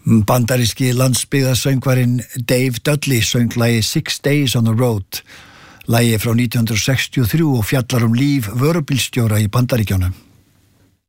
Bandaríski landsbyggðarsöngvarinn Dave Dudley söng lagið 6 Days on the Road, lagið frá 1963 og fjallar líf vörubílstjóra í Bandaríkjunum.